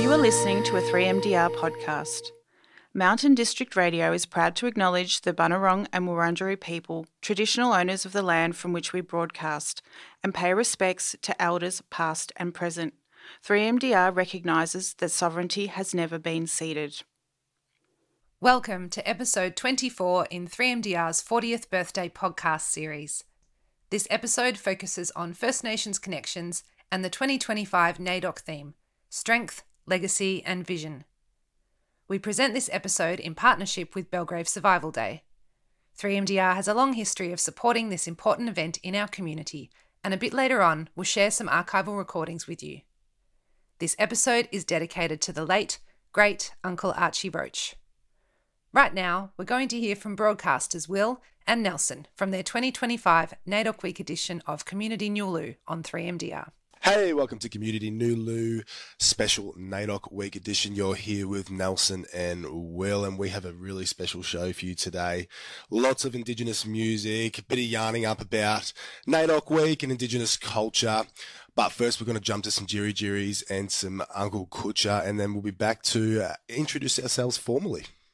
You are listening to a 3MDR podcast. Mountain District Radio is proud to acknowledge the Bunurong and Wurundjeri people, traditional owners of the land from which we broadcast, and pay respects to elders past and present. 3MDR recognises that sovereignty has never been ceded. Welcome to episode 24 in 3MDR's 40th birthday podcast series. This episode focuses on First Nations connections and the 2025 NAIDOC theme, Strength, Legacy and Vision. We present this episode in partnership with Belgrave Survival Day. 3MDR has a long history of supporting this important event in our community, and a bit later on we'll share some archival recordings with you. This episode is dedicated to the late, great Uncle Archie Roach. Right now, we're going to hear from broadcasters Will and Nelson from their 2025 NAIDOC Week edition of Community Nulu on 3MDR. Hey, welcome to Community Nulu special NAIDOC Week edition. You're here with Nelson and Will, and we have a really special show for you today. Lots of Indigenous music, a bit of yarning up about NAIDOC Week and Indigenous culture. But first, we're going to jump to some Jiri Jiris and some Uncle Kutcha, and then we'll be back to introduce ourselves formally.